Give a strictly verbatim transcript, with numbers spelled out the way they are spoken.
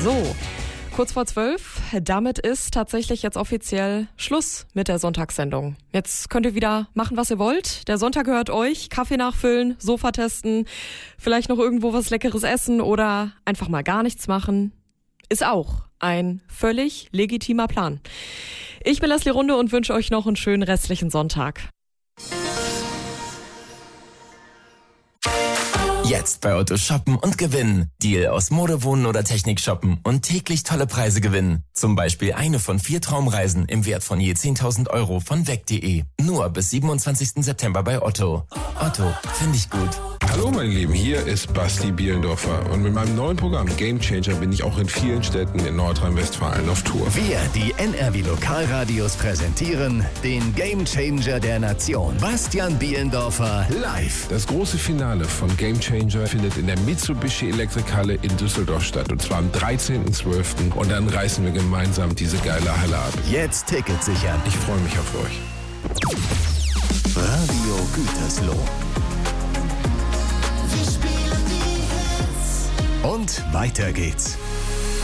So, kurz vor zwölf. Damit ist tatsächlich jetzt offiziell Schluss mit der Sonntagssendung. Jetzt könnt ihr wieder machen, was ihr wollt. Der Sonntag gehört euch. Kaffee nachfüllen, Sofa testen, vielleicht noch irgendwo was Leckeres essen oder einfach mal gar nichts machen. Ist auch ein völlig legitimer Plan. Ich bin Leslie Runde und wünsche euch noch einen schönen restlichen Sonntag. Jetzt bei Otto shoppen und gewinnen. Deal aus Mode, Wohnen oder Technik shoppen und täglich tolle Preise gewinnen. Zum Beispiel eine von vier Traumreisen im Wert von je zehntausend Euro von weg punkt de. Nur bis siebenundzwanzigsten September bei Otto. Otto, finde ich gut. Hallo meine Lieben, hier ist Basti Bielendorfer und mit meinem neuen Programm Game Changer bin ich auch in vielen Städten in Nordrhein-Westfalen auf Tour. Wir, die N R W-Lokalradios, präsentieren den Game Changer der Nation. Bastian Bielendorfer live. Das große Finale von Game Changer findet in der Mitsubishi Elektrikhalle in Düsseldorf statt und zwar am dreizehnten zwölften und dann reißen wir gemeinsam diese geile Halle ab. Jetzt Tickets sichern. Ich freue mich auf euch. Radio Gütersloh. Und weiter geht's.